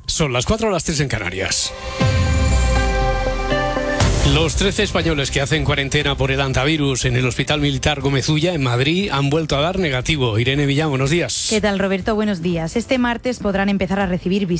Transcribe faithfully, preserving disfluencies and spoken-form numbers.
Son las cuatro, las tres en Canarias. Los trece españoles que hacen cuarentena por el hantavirus en el Hospital Militar Gómez Ulla, en Madrid, han vuelto a dar negativo. Irene Villán, buenos días. ¿Qué tal, Roberto? Buenos días. Este martes podrán empezar a recibir visitas